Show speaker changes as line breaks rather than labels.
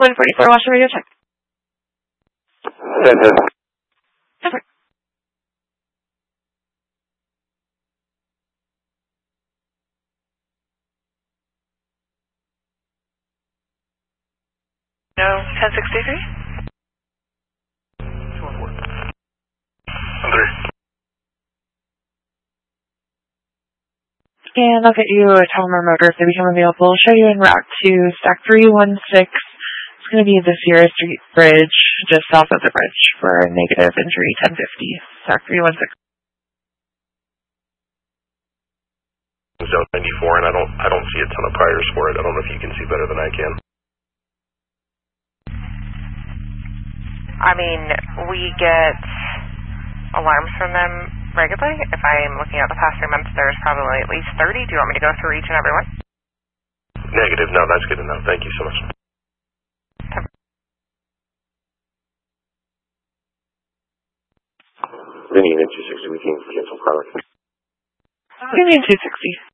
144, watch the radio check. Over.
No, 1063?
And I'll get you a Telmer motor if they become available. Show you en route to stack 316. It's going to be the Sierra Street Bridge, just south of the bridge, for a negative injury 1050. Stack 316.
Zone 94, and I don't see a ton of priors for it. I don't know if you can see better than I can.
I mean, we get alarms from them regularly. If I'm looking at the past 3 months, there's probably at least 30. Do you want me to go through each and every one?
Negative. No, that's good enough. Thank you so much. Vinny, 260, we can cancel product.
Vinny 260.